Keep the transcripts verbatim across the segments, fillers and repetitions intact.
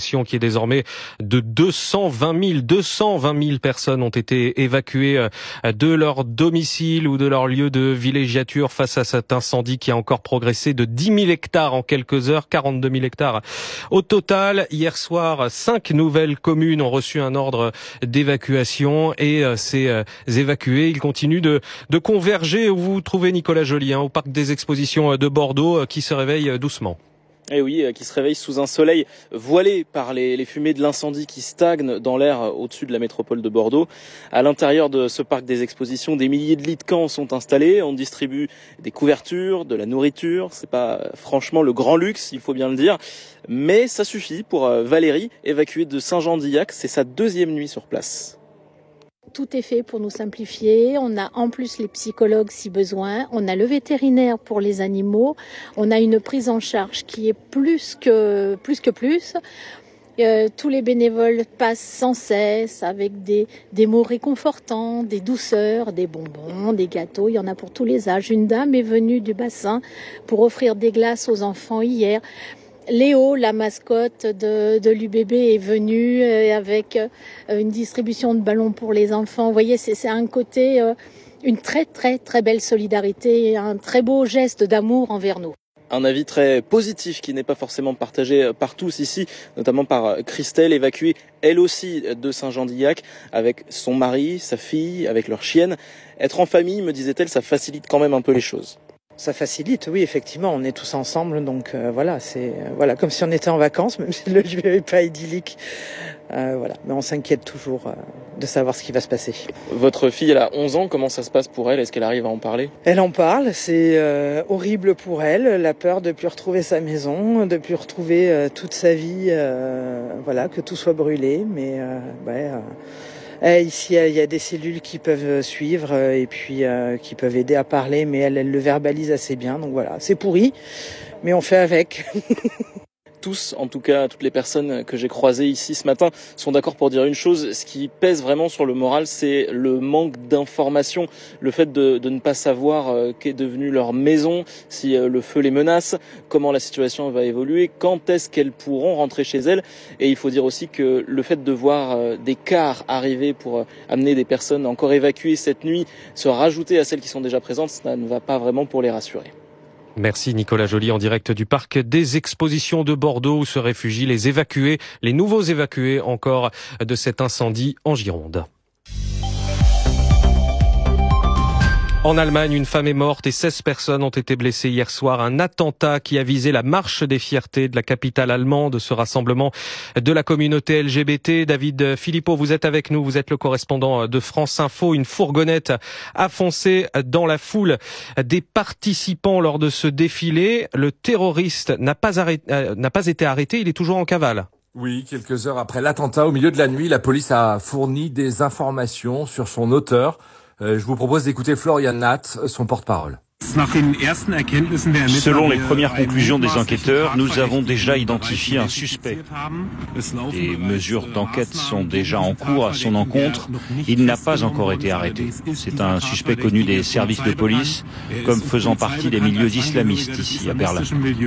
population qui est désormais de deux cent vingt mille. deux cent vingt mille personnes ont été évacuées de leur domicile ou de leur lieu de villégiature face à cet incendie qui a encore progressé de dix mille hectares en quelques heures, quarante-deux mille hectares au total. Hier soir, cinq nouvelles communes ont reçu un ordre d'évacuation et ces évacués, ils continuent de, de converger où vous vous trouvez, Nicolas Joly, hein, au parc des expositions de Bordeaux qui se réveille doucement. Et oui, qui se réveille sous un soleil voilé par les, les fumées de l'incendie qui stagnent dans l'air au-dessus de la métropole de Bordeaux. À l'intérieur de ce parc des expositions, des milliers de lits de camp sont installés. On distribue des couvertures, de la nourriture. C'est pas franchement le grand luxe, il faut bien le dire. Mais ça suffit pour Valérie, évacuée de Saint-Jean-d'Illac. C'est sa deuxième nuit sur place. Tout est fait pour nous simplifier. On a en plus les psychologues si besoin. On a le vétérinaire pour les animaux. On a une prise en charge qui est plus que plus. Que plus. Euh, tous les bénévoles passent sans cesse avec des, des mots réconfortants, des douceurs, des bonbons, des gâteaux. Il y en a pour tous les âges. Une dame est venue du bassin pour offrir des glaces aux enfants hier. Léo, la mascotte de, de l'U B B, est venue avec une distribution de ballons pour les enfants. Vous voyez, c'est, c'est un côté, une très très très belle solidarité et un très beau geste d'amour envers nous. Un avis très positif qui n'est pas forcément partagé par tous ici, notamment par Christelle, évacuée elle aussi de Saint-Jean-d'Illac avec son mari, sa fille, avec leur chienne. Être en famille, me disait-elle, ça facilite quand même un peu les choses. Ça facilite, oui, effectivement, on est tous ensemble, donc euh, voilà, c'est euh, voilà comme si on était en vacances, même si le lieu n'est pas idyllique. Euh, voilà, mais on s'inquiète toujours euh, de savoir ce qui va se passer. Votre fille, elle a onze ans, comment ça se passe pour elle? Est-ce qu'elle arrive à en parler? Elle en parle, c'est euh, horrible pour elle, la peur de ne plus retrouver sa maison, de ne plus retrouver euh, toute sa vie, euh, voilà, que tout soit brûlé, mais euh, ouais. Euh, Eh, ici, il y a des cellules qui peuvent suivre et puis euh, qui peuvent aider à parler, mais elle, elle le verbalise assez bien. Donc voilà, c'est pourri, mais on fait avec. Tous, en tout cas, toutes les personnes que j'ai croisées ici ce matin sont d'accord pour dire une chose. Ce qui pèse vraiment sur le moral, c'est le manque d'informations, le fait de, de ne pas savoir euh, qu'est devenue leur maison, si euh, le feu les menace, comment la situation va évoluer, quand est-ce qu'elles pourront rentrer chez elles. Et il faut dire aussi que le fait de voir euh, des cars arriver pour euh, amener des personnes encore évacuées cette nuit, se rajouter à celles qui sont déjà présentes, ça ne va pas vraiment pour les rassurer. Merci Nicolas Joly en direct du parc des expositions de Bordeaux où se réfugient les évacués, les nouveaux évacués encore de cet incendie en Gironde. En Allemagne, une femme est morte et seize personnes ont été blessées hier soir. Un attentat qui a visé la marche des fiertés de la capitale allemande, ce rassemblement de la communauté L G B T. David Philippot, vous êtes avec nous, vous êtes le correspondant de France Info. Une fourgonnette a foncé dans la foule des participants lors de ce défilé. Le terroriste n'a pas, arrêté, n'a pas été arrêté, il est toujours en cavale. Oui, quelques heures après l'attentat, au milieu de la nuit, la police a fourni des informations sur son auteur. Euh, je vous propose d'écouter Florian Nath, son porte-parole. Selon les premières conclusions des enquêteurs, nous avons déjà identifié un suspect. Des mesures d'enquête sont déjà en cours à son encontre. Il n'a pas encore été arrêté. C'est un suspect connu des services de police, comme faisant partie des milieux islamistes ici à Berlin.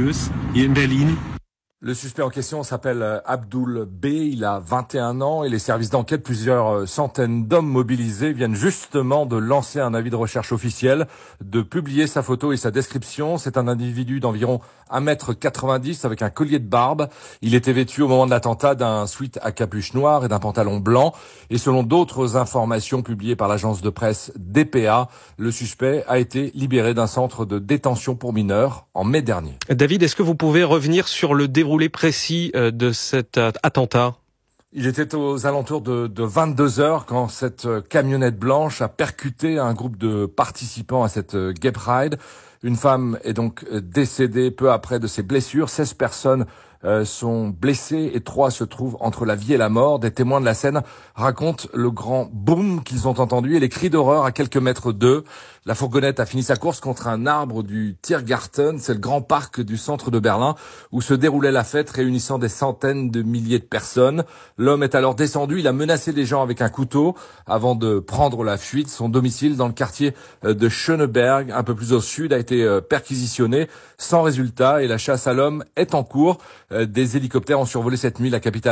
Le suspect en question s'appelle Abdul B, il a vingt et un ans et les services d'enquête, plusieurs centaines d'hommes mobilisés, viennent justement de lancer un avis de recherche officiel, de publier sa photo et sa description. C'est un individu d'environ un mètre quatre-vingt-dix avec un collier de barbe. Il était vêtu au moment de l'attentat d'un sweat à capuche noire et d'un pantalon blanc. Et selon d'autres informations publiées par l'agence de presse D P A, le suspect a été libéré d'un centre de détention pour mineurs en mai dernier. David, est-ce que vous pouvez revenir sur le déroulé précis de cet attentat? Il était aux alentours de, de vingt-deux heures quand cette camionnette blanche a percuté un groupe de participants à cette Gay Pride. Une femme est donc décédée peu après de ses blessures. seize personnes euh, sont blessées et trois se trouvent entre la vie et la mort. Des témoins de la scène racontent le grand boom qu'ils ont entendu et les cris d'horreur à quelques mètres d'eux. La fourgonnette a fini sa course contre un arbre du Tiergarten, c'est le grand parc du centre de Berlin où se déroulait la fête réunissant des centaines de milliers de personnes. L'homme est alors descendu, il a menacé les gens avec un couteau avant de prendre la fuite. Son domicile dans le quartier de Schöneberg, un peu plus au sud, a été perquisitionné sans résultat et la chasse à l'homme est en cours. Des hélicoptères ont survolé cette nuit la capitale